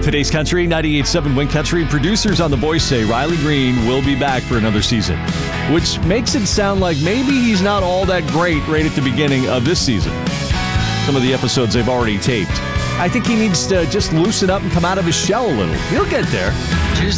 Today's Country, 98.7 Win Country. Producers on The Voice say Riley Green will be back for another season, which makes it sound like maybe he's not all that great right at the beginning of this season. Some of the episodes they've already taped. I think he needs to just loosen up and come out of his shell a little. He'll get there.